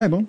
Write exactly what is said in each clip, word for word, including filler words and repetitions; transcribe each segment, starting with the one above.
Bible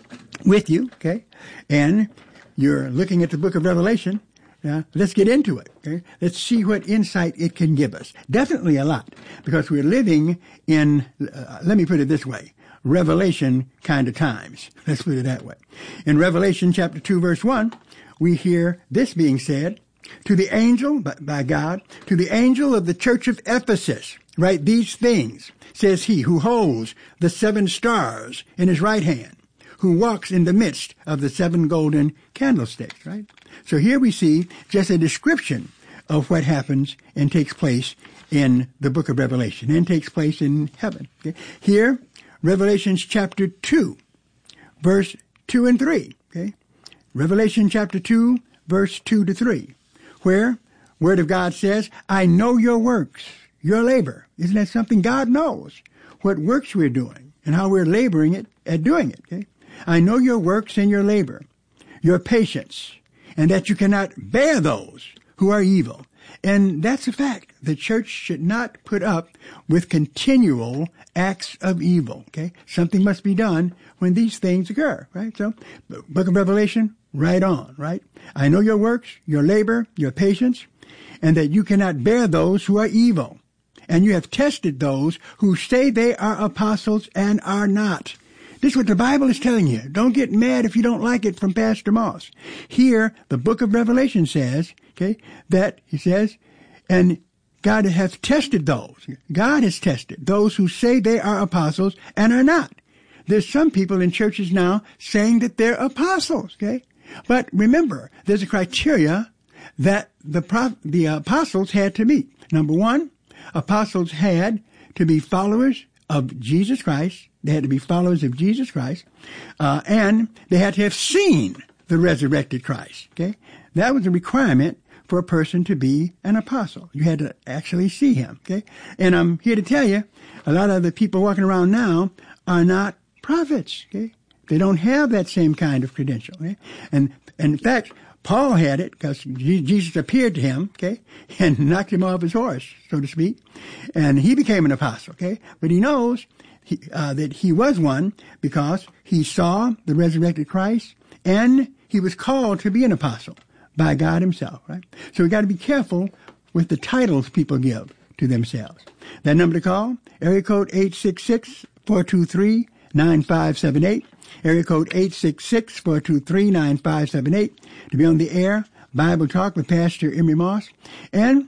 with you, okay, and you're looking at the book of Revelation, uh, let's get into it, okay? Let's see what insight it can give us. Definitely a lot, because we're living in, uh, let me put it this way, Revelation kind of times. Let's put it that way. In Revelation chapter two, verse one, we hear this being said, to the angel, by, by God, to the angel of the church of Ephesus, write these things, says he who holds the seven stars in his right hand, who walks in the midst of the seven golden candlesticks, right? So here we see just a description of what happens and takes place in the book of Revelation and takes place in heaven. Okay? Here, Revelation chapter two, verse two and three, okay? Revelation chapter two, verse two to three, where Word of God says, I know your works, your labor. Isn't that something? God knows what works we're doing and how we're laboring it at doing it. Okay? I know your works and your labor, your patience, and that you cannot bear those who are evil. And that's a fact. The church should not put up with continual acts of evil. Okay? Something must be done when these things occur, right? So, book of Revelation, right on, right? I know your works, your labor, your patience, and that you cannot bear those who are evil. And you have tested those who say they are apostles and are not. This is what the Bible is telling you. Don't get mad if you don't like it from Pastor Moss. Here, the book of Revelation says, okay, that he says, and God has tested those. God has tested those who say they are apostles and are not. There's some people in churches now saying that they're apostles, okay? But remember, there's a criteria that the prof- the apostles had to meet. Number one, apostles had to be followers of Jesus Christ. They had to be followers of Jesus Christ. Uh, and they had to have seen the resurrected Christ. Okay? That was a requirement for a person to be an apostle. You had to actually see him. Okay? And I'm here to tell you, a lot of the people walking around now are not prophets. Okay? They don't have that same kind of credential. Okay? And, and in fact, Paul had it because Jesus appeared to him, okay, and knocked him off his horse, so to speak, and he became an apostle, okay? But he knows he, uh, that he was one because he saw the resurrected Christ and he was called to be an apostle by God himself, right? So we got to be careful with the titles people give to themselves. That number to call, area code eight six six, four two three, nine five seven eight. Area code eight six six, four two three, nine five seven eight to be on the air, Bible Talk with Pastor Emery Moss. And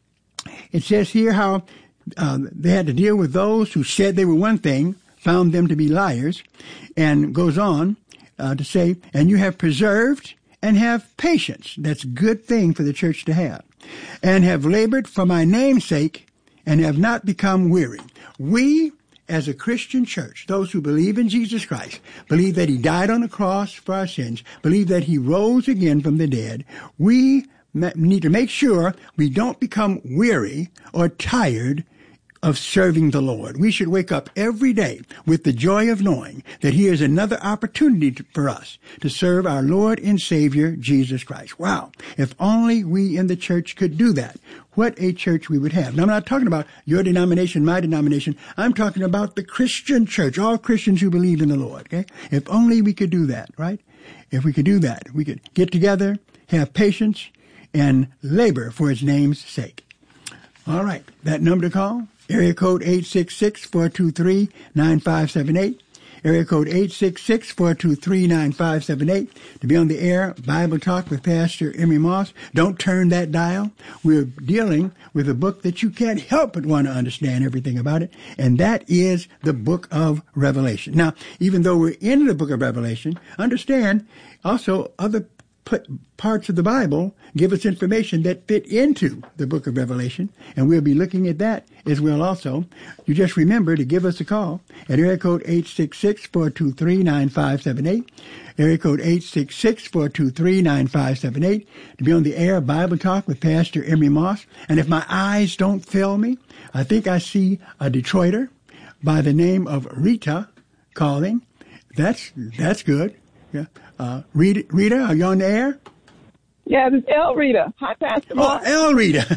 it says here how uh, they had to deal with those who said they were one thing, found them to be liars, and goes on uh, to say, and you have preserved and have patience. That's a good thing for the church to have. And have labored for my name's sake and have not become weary. We as a Christian church, those who believe in Jesus Christ, believe that he died on the cross for our sins, believe that he rose again from the dead, we need to make sure we don't become weary or tired of serving the Lord. We should wake up every day with the joy of knowing that here is another opportunity to, for us to serve our Lord and Savior, Jesus Christ. Wow. If only we in the church could do that. What a church we would have. Now, I'm not talking about your denomination, my denomination. I'm talking about the Christian church, all Christians who believe in the Lord, okay? If only we could do that, right? If we could do that, we could get together, have patience, and labor for his name's sake. All right. That number to call, area code eight six six, four two three, nine five seven eight. Area code eight six six, four two three, nine five seven eight to be on the air, Bible Talk with Pastor Emery Moss. Don't turn that dial. We're dealing with a book that you can't help but want to understand everything about it, and that is the book of Revelation. Now, even though we're in the book of Revelation, understand also other parts of the Bible give us information that fit into the book of Revelation, and we'll be looking at that as well also. You just remember to give us a call at area code eight six six, four two three, nine five seven eight, area code eight six six, four two three, nine five seven eight, to be on the air, Bible Talk with Pastor Emery Moss. And if my eyes don't fail me, I think I see a Detroiter by the name of Rita calling. That's, that's good. Yeah. Uh, Rita, Rita, are you on the air? Yeah, this is El Rita. Hi, Pastor Oh, Mark. El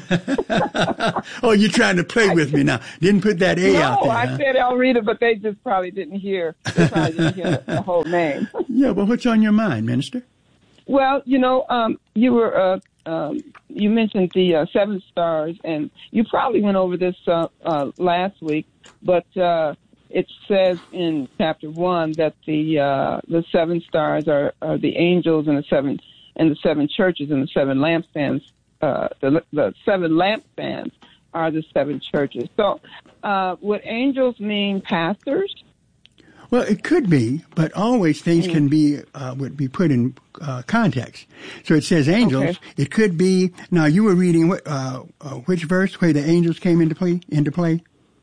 Rita. Oh, you're trying to play with me now. Didn't put that A no, out there. I huh? said El Rita, but they just probably didn't hear. They probably didn't hear the whole name. Yeah, but what's on your mind, Minister? Well, you know, um, you were uh, um, you mentioned the uh, seven stars, and you probably went over this uh, uh, last week, but uh, it says in chapter one that the uh, the seven stars are, are the angels and the seven and the seven churches and the seven lampstands. Uh, the the seven lampstands are the seven churches. So, uh, would angels mean pastors? Well, it could be, but always things can be uh, would be put in uh, context. So it says angels. Okay. It could be. Now you were reading what, uh, uh, which verse where the angels came into play? Into play.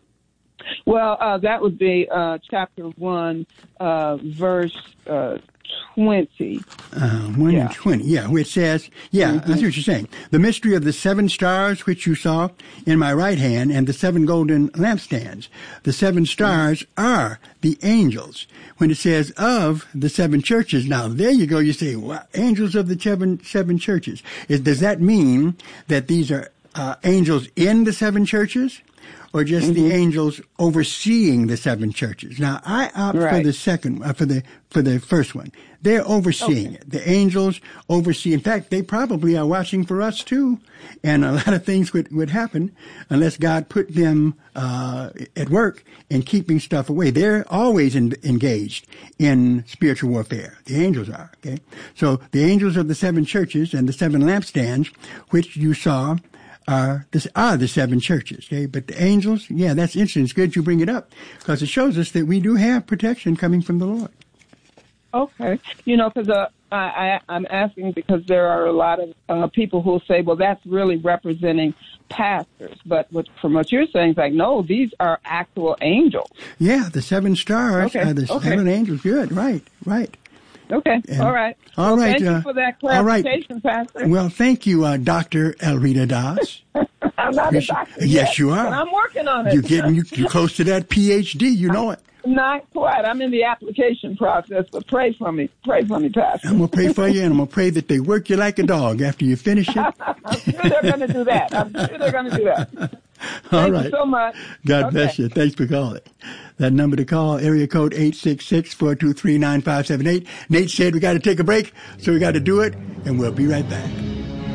Well, uh, that would be uh, chapter one, uh, verse uh, twenty. Uh, one Yeah. and twenty. Yeah, which says, yeah, Mm-hmm. I see what you're saying. The mystery of the seven stars which you saw in my right hand and the seven golden lampstands. The seven stars are the angels. When it says of the seven churches, now there you go. You say, well, angels of the seven seven churches. Is, does that mean that these are uh, angels in the seven churches? Or just Mm-hmm. the angels overseeing the seven churches. Now, I opt for Right. the second, uh, for the for the first one. They're overseeing Okay. it. The angels oversee. In fact, they probably are watching for us too. And a lot of things would would happen unless God put them uh, at work in keeping stuff away. They're always in, engaged in spiritual warfare. The angels are. Okay, so the angels of the seven churches and the seven lampstands, which you saw. Are the, are the seven churches, okay? But the angels, yeah, that's interesting. It's good you bring it up because it shows us that we do have protection coming from the Lord. Okay. You know, because uh, I, I, I'm asking because there are a lot of uh, people who will say, well, that's really representing pastors. But what, from what you're saying, it's like, no, these are actual angels. Yeah, the seven stars Okay, are the okay. seven angels. Good, right, right. Okay. And- all right. all well, right, Thank uh, you for that all right. clarification, Pastor. Well, thank you, uh, Doctor Elrita Das. I'm not a doctor. Yes, yet, you are. But I'm working on it. You're getting you, you're close to that P H D. You know it. Not quite. I'm in the application process, but pray for me. Pray for me, Pastor. I'm gonna pray for you, and I'm gonna pray that they work you like a dog after you finish it. I'm sure they're going to do that. I'm sure they're going to do that. All Thank right. you so much. God Okay. bless you. Thanks for calling. That number to call, area code eight six six, four two three, nine five seven eight. Nate said we got to take a break, so we got to do it, and we'll be right back.